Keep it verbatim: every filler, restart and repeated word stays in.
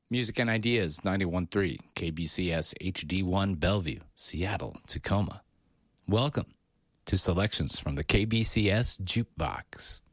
Music and Ideas, ninety-one point three, K B C S H D one Bellevue, Seattle, Tacoma. Welcome to selections from the K B C S Jukebox.